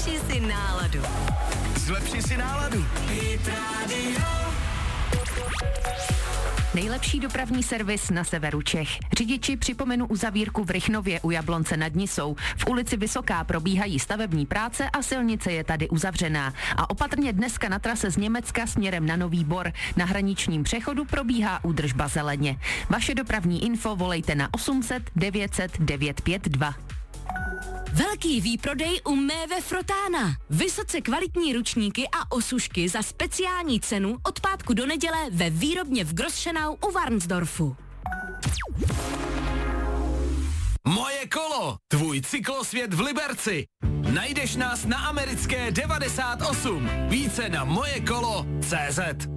Zlepší si náladu. Zlepši si náladu. Hit Radio. Nejlepší dopravní servis na severu Čech. Řidiči, připomenu uzavírku v Rychnově u Jablonce nad Nisou. V ulici Vysoká probíhají stavební práce a silnice je tady uzavřená. A opatrně dneska na trase z Německa směrem na Nový Bor. Na hraničním přechodu probíhá údržba zeleně. Vaše dopravní info volejte na 800 900 952. Velký výprodej u Méve Frotána. Vysoce kvalitní ručníky a osušky za speciální cenu od pátku do neděle ve výrobně v Grosschenau u Varnsdorfu. Moje kolo, tvůj cyklosvět v Liberci. Najdeš nás na Americké 98. Více na mojekolo.cz.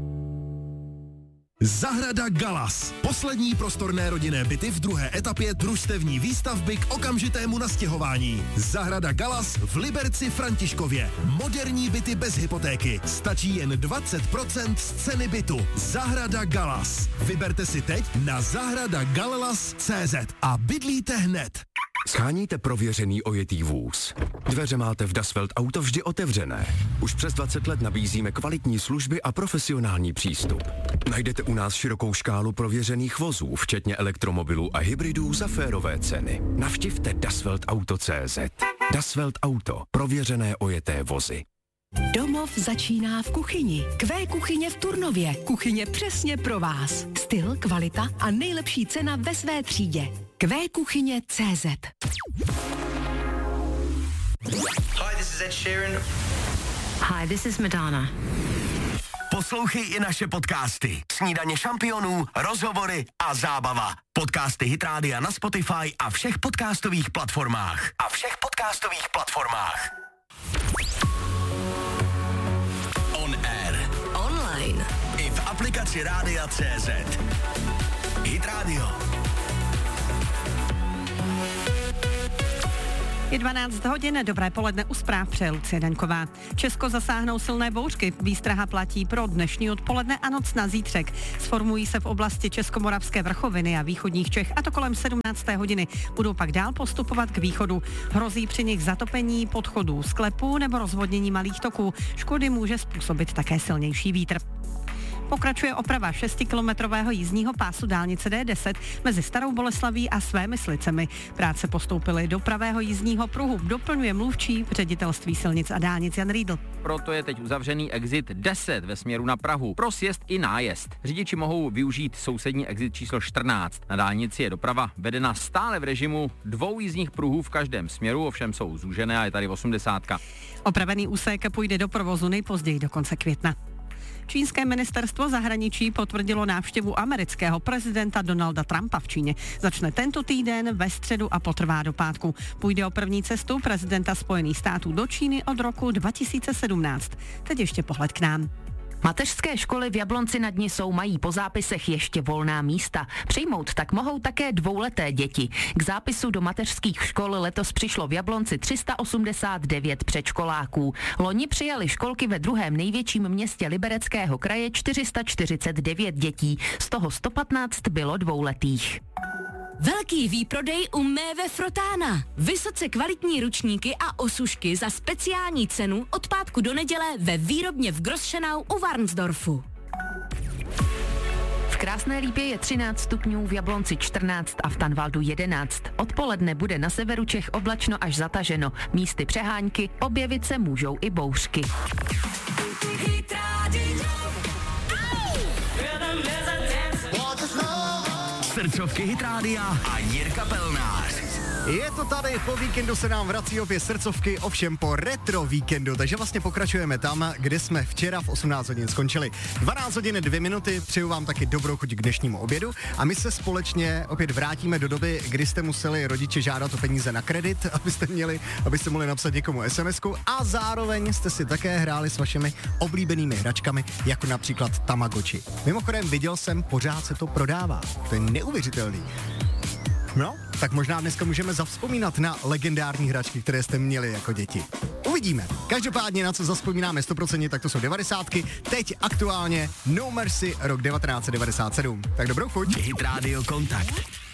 Zahrada Galas. Poslední prostorné rodinné byty v druhé etapě družstevní výstavby k okamžitému nastěhování. Zahrada Galas v Liberci Františkově. Moderní byty bez hypotéky. Stačí jen 20% z ceny bytu. Zahrada Galas. Vyberte si teď na zahradagalas.cz a bydlíte hned. Sháníte prověřený ojetý vůz. Dveře máte v Dasvelt Auto vždy otevřené. Už přes 20 let nabízíme kvalitní služby a profesionální přístup. Najdete u nás širokou škálu prověřených vozů, včetně elektromobilů a hybridů za férové ceny. Navštivte dasveltauto.cz. Dasvelt Auto. Prověřené ojeté vozy. Domov začíná v kuchyni. Q kuchyně v Turnově. Kuchyně přesně pro vás. Styl, kvalita a nejlepší cena ve své třídě. QKuchyně.cz. Hi, this is Ed Sheeran. Hi, this is Madonna. Poslouchej i naše podcasty. Snídaně šampionů, rozhovory a zábava. Podcasty Hit Rádia na Spotify a všech podcastových platformách. On air. Online. I v aplikaci Rádia.cz. Hit Radio. Je 12 hodin, dobré poledne, u zpráv přeje Lucie Daňková. Česko zasáhnou silné bouřky, výstraha platí pro dnešní odpoledne a noc na zítřek. Sformují se v oblasti Českomoravské vrchoviny a východních Čech, a to kolem 17. hodiny. Budou pak dál postupovat k východu. Hrozí při nich zatopení podchodů, sklepů nebo rozvodnění malých toků. Škody může způsobit také silnější vítr. Pokračuje oprava 6kilometrového jízdního pásu dálnice D10 mezi Starou Boleslaví a Svémyslicemi. Práce postoupily do pravého jízdního pruhu, doplňuje mluvčí ředitelství silnic a dálnic Jan Riedl. Proto je teď uzavřený exit 10 ve směru na Prahu pro sjezd i nájezd. Řidiči mohou využít sousední exit číslo 14. Na dálnici je doprava vedena stále v režimu 2 jízdních pruhů v každém směru, ovšem jsou zúžené a je tady 80. Opravený úsek půjde do provozu nejpozději do konce května. Čínské ministerstvo zahraničí potvrdilo návštěvu amerického prezidenta Donalda Trumpa v Číně. Začne tento týden ve středu a potrvá do pátku. Půjde o první cestu prezidenta Spojených států do Číny od roku 2017. Teď ještě pohled k nám. Mateřské školy v Jablonci nad Nisou mají po zápisech ještě volná místa. Přijmout tak mohou také 2leté děti. K zápisu do mateřských škol letos přišlo v Jablonci 389 předškoláků. Loni přijali školky ve druhém největším městě Libereckého kraje 449 dětí, z toho 115 bylo 2letých. Velký výprodej u Méve Frotána. Vysoce kvalitní ručníky a osušky za speciální cenu od pátku do neděle ve výrobně v Grosschenau u Varnsdorfu. V Krásné Lípě je 13 stupňů, v Jablonci 14 a v Tanvaldu 11. Odpoledne bude na severu Čech oblačno až zataženo. Místy přehánky, objevit se můžou i bouřky. Srdcovky Hit Rádia a Jirka Pelnář. Je to tady, po víkendu se nám vrací opět srdcovky, ovšem po retro víkendu, takže vlastně pokračujeme tam, kde jsme včera v 18 hodin skončili. 12 hodin 2 minuty, přeju vám taky dobrou chuť k dnešnímu obědu a my se společně opět vrátíme do doby, kdy jste museli rodiče žádat o peníze na kredit, abyste mohli napsat někomu SMS-ku a zároveň jste si také hráli s vašimi oblíbenými hračkami, jako například Tamagotchi. Mimochodem viděl jsem, pořád se to prodává, to je neuvěřitelný. No, tak možná dneska můžeme zavzpomínat na legendární hračky, které jste měli jako děti. Uvidíme. Každopádně na co zavzpomínáme 100%, tak to jsou 90. Teď aktuálně No Mercy, rok 1997. Tak dobrou chuť. Hit Radio Kontakt.